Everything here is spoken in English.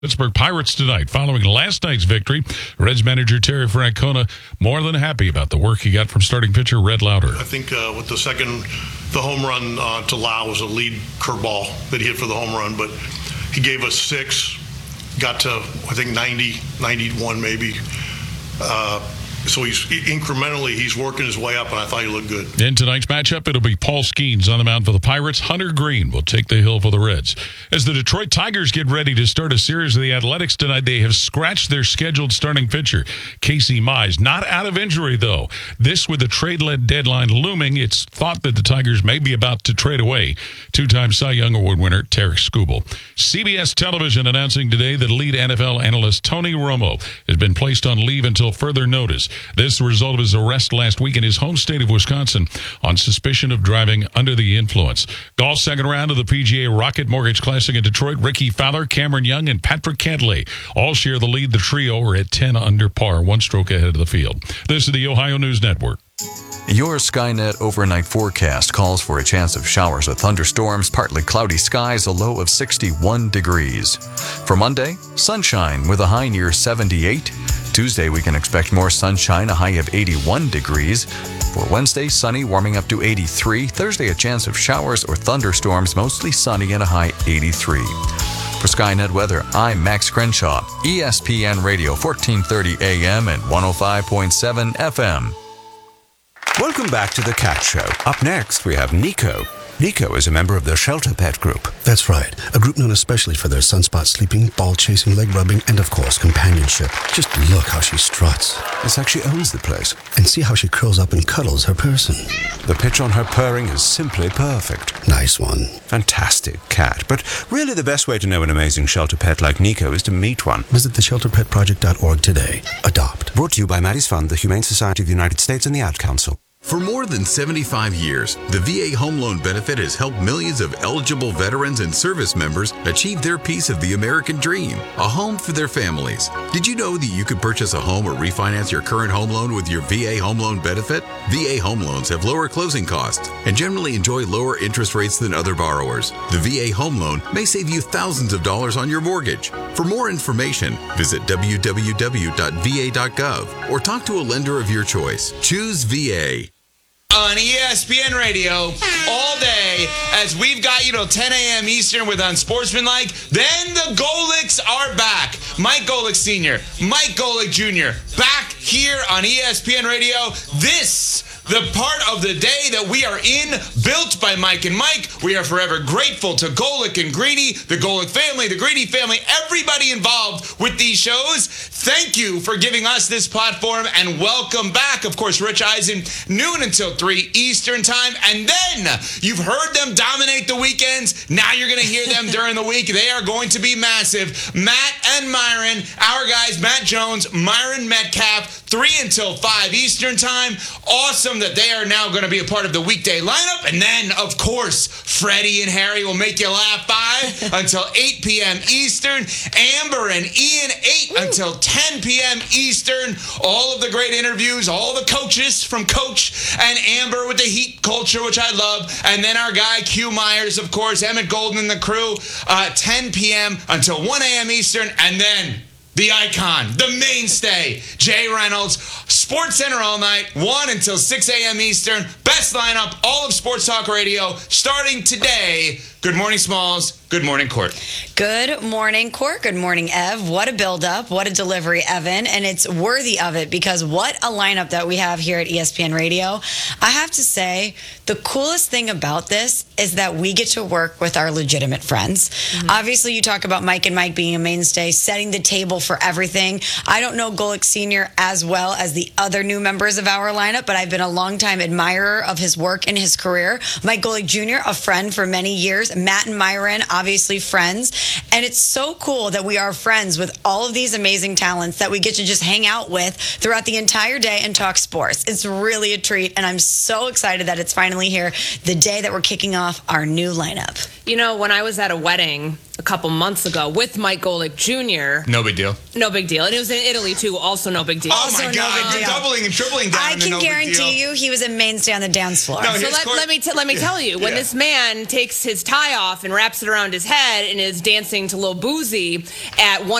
Pittsburgh Pirates tonight. Following last night's victory, Reds manager Terry Francona more than happy about the work he got from starting pitcher Red Lauter. I think with the home run to Lau was a lead curveball that he hit for the home run, but he gave us 6, got to, I think, 90, 91 maybe. So he's working his way up, and I thought he looked good. In tonight's matchup, it'll be Paul Skeens on the mound for the Pirates. Hunter Green will take the hill for the Reds. As the Detroit Tigers get ready to start a series of the Athletics tonight, they have scratched their scheduled starting pitcher, Casey Mize. Not out of injury, though. This with the trade-led deadline looming, it's thought that the Tigers may be about to trade away two-time Cy Young Award winner Tarik Skubal. CBS Television announcing today that lead NFL analyst Tony Romo has been placed on leave until further notice. This is the result of his arrest last week in his home state of Wisconsin on suspicion of driving under the influence. Golf second round of the PGA Rocket Mortgage Classic in Detroit. Ricky Fowler, Cameron Young, and Patrick Cantlay all share the lead. The trio are at 10 under par, one stroke ahead of the field. This is the Ohio News Network. Your Skynet overnight forecast calls for a chance of showers with thunderstorms, partly cloudy skies, a low of 61 degrees. For Monday, sunshine with a high near 78. Tuesday, we can expect more sunshine, a high of 81 degrees. For Wednesday, sunny, warming up to 83. Thursday, a chance of showers or thunderstorms, mostly sunny and a high 83. For Skynet Weather, I'm Max Crenshaw, ESPN Radio, 1430 AM and 105.7 FM. Welcome back to The Cat Show. Up next, we have Nico. Nico is a member of the Shelter Pet Group. That's right. A group known especially for their sunspot sleeping, ball chasing, leg rubbing, and of course, companionship. Just look how she struts. It's like she owns the place. And see how she curls up and cuddles her person. The pitch on her purring is simply perfect. Nice one. Fantastic cat. But really the best way to know an amazing shelter pet like Nico is to meet one. Visit theshelterpetproject.org today. Adopt. Brought to you by Maddie's Fund, the Humane Society of the United States, and the Ad Council. For more than 75 years, the VA Home Loan Benefit has helped millions of eligible veterans and service members achieve their piece of the American dream, a home for their families. Did you know that you could purchase a home or refinance your current home loan with your VA Home Loan Benefit? VA home loans have lower closing costs and generally enjoy lower interest rates than other borrowers. The VA Home Loan may save you thousands of dollars on your mortgage. For more information, visit www.va.gov or talk to a lender of your choice. Choose VA. On ESPN Radio all day as we've got 10 a.m. Eastern with Unsportsmanlike. Then the Golics are back. Mike Golick Sr., Mike Golick Jr. back here on ESPN Radio. This, the part of the day that we are in, built by Mike and Mike. We are forever grateful to Golick and Greedy, the Golick family, the Greedy family, everybody involved with these shows. Thank you for giving us this platform and welcome back. Of course, Rich Eisen, noon until 3 Eastern time. And then you've heard them dominate the weekends. Now you're going to hear them during the week. They are going to be massive. Matt and Myron, our guys, Matt Jones, Myron Metcalf, 3 until 5 Eastern time. Awesome that they are now going to be a part of the weekday lineup. And then, of course, Freddie and Harry will make you laugh 5 until 8 p.m. Eastern. Amber and Ian, 8 until 10 p.m. Eastern. All of the great interviews, all the coaches from Coach and Amber with the Heat culture, which I love. And then our guy, Q Myers, of course, Emmett Golden and the crew, 10 p.m. until 1 a.m. Eastern. And then the icon, the mainstay, Jay Reynolds, Sports Center all night, 1 until 6 a.m. Eastern. Best lineup, all of Sports Talk Radio, starting today. Good morning, Smalls. Good morning, Court. Good morning, Court. Good morning, Ev. What a build-up. What a delivery, Evan. And it's worthy of it because what a lineup that we have here at ESPN Radio. I have to say, the coolest thing about this is that we get to work with our legitimate friends. Mm-hmm. Obviously, you talk about Mike and Mike being a mainstay, setting the table for everything. I don't know Golick Sr. as well as the other new members of our lineup, but I've been a longtime admirer of his work and his career. Mike Golick Jr., a friend for many years. Matt and Myron, obviously friends. And it's so cool that we are friends with all of these amazing talents that we get to just hang out with throughout the entire day and talk sports. It's really a treat, and I'm so excited that it's finally here, the day that we're kicking off our new lineup. You know, when I was at a wedding a couple months ago with Mike Golick Jr., No big deal. no big deal. And it was in Italy, too. Also no big deal. Oh, Also my no God. big You're deal. doubling and tripling down. I on the can no big deal. guarantee you he was a mainstay on the dance floor. No, So his court- let me tell you, when Yeah. this man takes his tie off and wraps it around his head and is dancing to Lil Boozy at